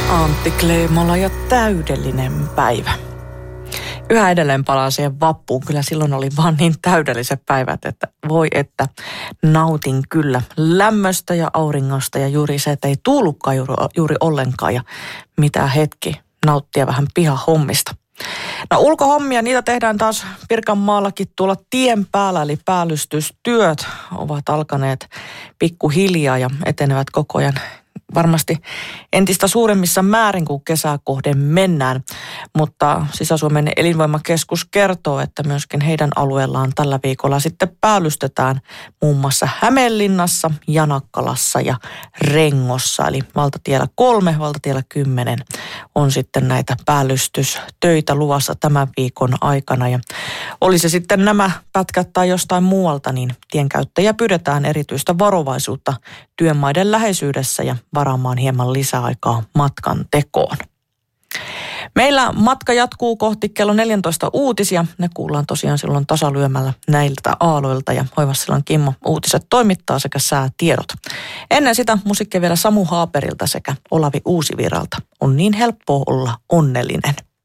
Antti Kleemola ja täydellinen päivä. Yhä edelleen palaa siihen vappuun. Kyllä silloin oli vaan niin täydelliset päivät, että voi että nautin kyllä lämmöstä ja auringosta ja juuri se, että ei tuullutkaan juuri ollenkaan ja mitä hetki nauttia vähän pihahommista. No ulkohommia, niitä tehdään taas Pirkanmaallakin tuolla tien päällä, eli päällystystyöt ovat alkaneet pikkuhiljaa ja etenevät koko ajan varmasti entistä suuremmissa määrin, kun kesää kohden mennään. Mutta Sisä-Suomen elinvoimakeskus kertoo, että myöskin heidän alueellaan tällä viikolla sitten päällystetään muun muassa Hämeenlinnassa, Janakkalassa ja Rengossa. Eli valtatiellä 3, valtatiellä 10 on sitten näitä päällystystöitä luvassa tämän viikon aikana. Ja oli se sitten nämä pätkät tai jostain muualta, niin tienkäyttäjä pyydetään erityistä varovaisuutta työmaiden läheisyydessä ja varaamaan hieman lisäaikaa matkan tekoon. Meillä matka jatkuu kohti kello 14 uutisia. Ne kuullaan tosiaan silloin tasalyömällä näiltä aaloilta ja Hoivassilan Kimmo uutiset toimittaa sekä säätiedot. Ennen sitä musiikkia vielä Samu Haaperilta sekä Olavi Uusivirralta. On niin helppoa olla onnellinen.